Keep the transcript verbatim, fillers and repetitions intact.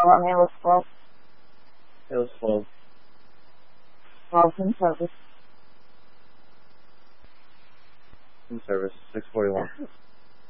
What mail was twelve? It was twelve. twelve in service. In service, six forty-one.